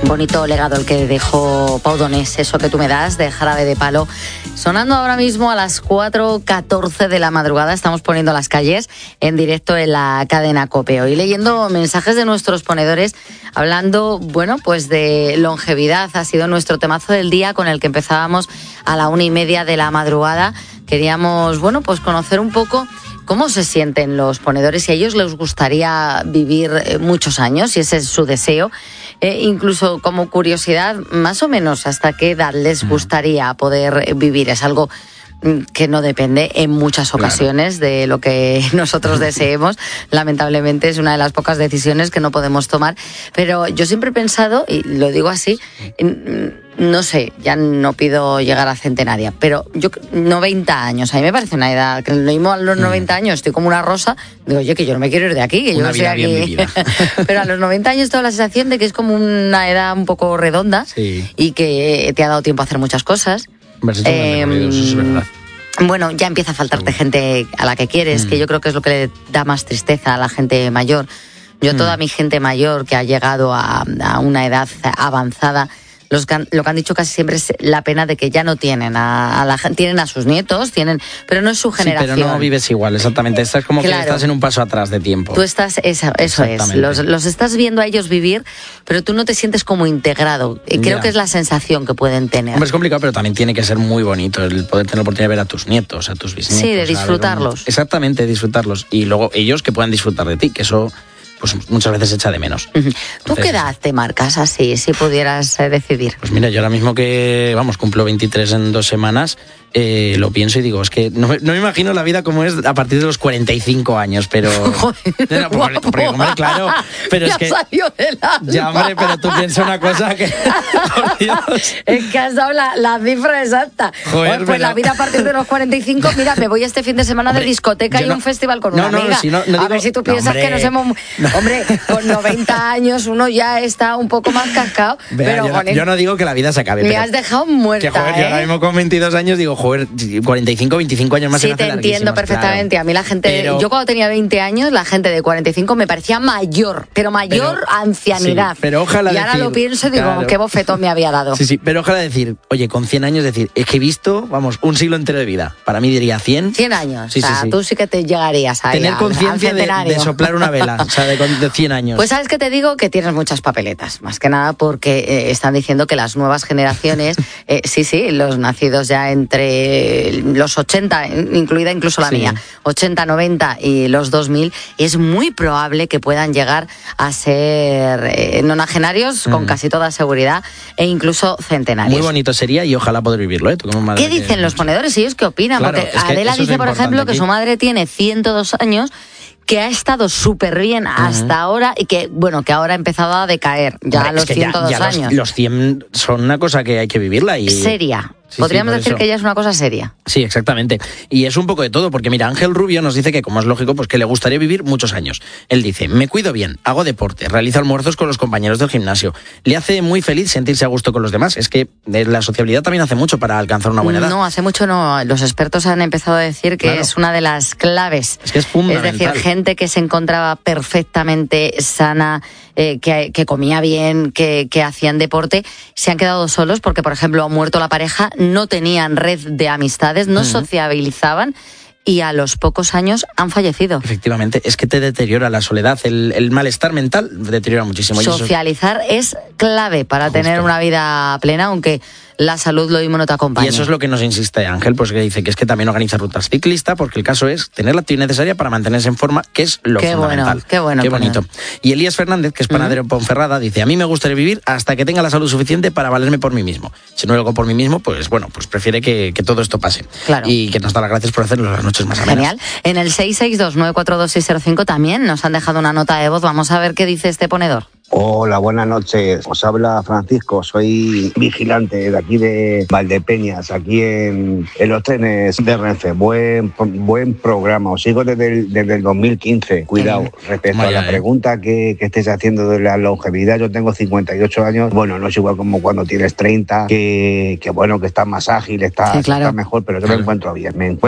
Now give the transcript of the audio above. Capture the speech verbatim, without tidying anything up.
Bonito legado el que dejó Pau Donés, eso que tú me das, de Jarabe de Palo. Sonando ahora mismo a las cuatro catorce de la madrugada, estamos poniendo las calles en directo en la cadena COPE. Hoy leyendo mensajes de nuestros ponedores, hablando, bueno, pues de longevidad. Ha sido nuestro temazo del día con el que empezábamos a la una y media de la madrugada. Queríamos, bueno, pues conocer un poco cómo se sienten los ponedores, si a ellos les gustaría vivir muchos años, si ese es su deseo. Eh, incluso como curiosidad, más o menos hasta qué edad les gustaría poder vivir. Es algo que no depende en muchas ocasiones claro. de lo que nosotros deseemos. Lamentablemente es una de las pocas decisiones que no podemos tomar. Pero yo siempre he pensado, y lo digo así, no sé, ya no pido llegar a centenaria, pero yo noventa años, a mí me parece una edad, que lo mismo a los noventa años estoy como una rosa, digo, oye, que yo no me quiero ir de aquí, que una yo estoy aquí. Pero a los noventa años tengo la sensación de que es como una edad un poco redonda sí. y que te ha dado tiempo a hacer muchas cosas. Eh, eso es verdad. Bueno, ya empieza a faltarte sí. gente a la que quieres, mm. que yo creo que es lo que le da más tristeza a la gente mayor. Yo mm. toda mi gente mayor que ha llegado a, a una edad avanzada, Los que han, lo que han dicho casi siempre es la pena de que ya no tienen a, a la tienen a sus nietos, tienen, pero no es su generación. Sí, pero no vives igual, exactamente. Estás como claro. que estás en un paso atrás de tiempo. Tú estás, eso, eso es, los, los estás viendo a ellos vivir, pero tú no te sientes como integrado. Creo yeah. que es la sensación que pueden tener. Hombre, es complicado, pero también tiene que ser muy bonito el poder tener la oportunidad de ver a tus nietos, a tus bisnietos. Sí, de disfrutarlos. Un... Exactamente, disfrutarlos. Y luego ellos que puedan disfrutar de ti, que eso... pues muchas veces se echa de menos. Uh-huh. ¿Tú Entonces, qué edad te marcas así, si pudieras eh, decidir? Pues mira, yo ahora mismo que, vamos, cumplo veintitrés en dos semanas, eh, lo pienso y digo, es que no, no me imagino la vida como es a partir de los cuarenta y cinco años, pero... Joder, no, porque, porque, hombre, claro, pero ya es que... salió del alma. Ya, hombre, pero tú piensas una cosa que... Por Dios. Es que has dado la, la cifra exacta. Joder, pues pero... la vida a partir de los cuarenta y cinco, mira, me voy este fin de semana hombre, de discoteca y no, un festival con no, una no, amiga. Si no, no a digo, ver si tú piensas no, hombre, que nos hemos... No. Hombre, con noventa años uno ya está un poco más cascado. Vea, pero yo, con no, el... yo no digo que la vida se acabe. Me pero has dejado muerta, que, joder, ¿eh? Yo ahora mismo con veintidós años digo, joder, cuarenta y cinco, veinticinco años más sí, se me te entiendo perfectamente. Claro. A mí la gente... Pero... Yo cuando tenía veinte años, la gente de cuarenta y cinco me parecía mayor, pero mayor pero, ancianidad. Sí, pero ojalá y ahora decir, lo pienso y digo, claro. qué bofetón me había dado. Sí, sí, pero ojalá decir, oye, con cien años decir, es que he visto, vamos, un siglo entero de vida. Para mí diría cien. cien años. Sí, o sea, sí, sí. tú sí que te llegarías ahí. Tener conciencia de, de soplar una vela, o sea, de, de cien años. Pues sabes que te digo que tienes muchas papeletas, más que nada porque eh, están diciendo que las nuevas generaciones, eh, sí, sí, los nacidos ya entre los ochenta, incluida incluso la sí. mía, ochenta, noventa y los dos mil, es muy probable que puedan llegar a ser eh, nonagenarios mm. con casi toda seguridad e incluso centenarios. Muy bonito sería y ojalá poder vivirlo, ¿eh? Tú como madre ¿Qué dicen que... los ponedores? ¿Ellos qué opinan? Claro, porque es que Adela dice, por ejemplo, aquí. que su madre tiene ciento dos años, que ha estado súper bien hasta uh-huh. ahora y que, bueno, que ahora ha empezado a decaer ya Hombre, a los es que ciento dos ya, ya años. Los, los cien son una cosa que hay que vivirla y... Seria. Sí, Podríamos sí, decir eso. que ya es una cosa seria. Sí, exactamente. Y es un poco de todo, porque mira, Ángel Rubio nos dice que, como es lógico, pues que le gustaría vivir muchos años. Él dice, me cuido bien, hago deporte, realizo almuerzos con los compañeros del gimnasio. Le hace muy feliz sentirse a gusto con los demás. Es que la sociabilidad también hace mucho para alcanzar una buena edad. No, hace mucho no. Los expertos han empezado a decir que claro. es una de las claves. Es que es fundamental. Es decir, gente que se encontraba perfectamente sana, eh, que, que comía bien, que, que hacían deporte, se han quedado solos porque, por ejemplo, ha muerto la pareja, no tenían red de amistades, no uh-huh. sociabilizaban y a los pocos años han fallecido. Efectivamente, es que te deteriora la soledad, el, el malestar mental deteriora muchísimo. Socializar y eso... es clave para Justo. tener una vida plena, aunque la salud lo mismo no te acompaña. Y eso es lo que nos insiste Ángel, pues que dice que es que también organiza rutas ciclistas, porque el caso es tener la actividad necesaria para mantenerse en forma, que es lo qué fundamental. Bueno, qué bueno. Qué bonito. Y Elías Fernández, que es panadero en uh-huh. Ponferrada, dice, a mí me gustaría vivir hasta que tenga la salud suficiente para valerme por mí mismo. Si no lo hago por mí mismo, pues bueno, pues prefiere que, que todo esto pase. Claro. Y que nos da las gracias por hacerlo las noches más amenas. Genial. En el seis seis dos nueve cuatro dos seis cero cinco también nos han dejado una nota de voz. Vamos a ver qué dice este ponedor. Hola, buenas noches. Os habla Francisco, soy vigilante de aquí de Valdepeñas, aquí en, en los trenes de Renfe. Buen, buen programa, os sigo desde el, desde el dos mil quince. Cuidado, eh, respecto vaya, a la eh. pregunta que, que estés haciendo de la longevidad, yo tengo cincuenta y ocho años, bueno, no es igual como cuando tienes treinta, que, que bueno, que estás más ágil, estás, sí, claro. estás mejor, pero yo claro. me encuentro bien, me encuentro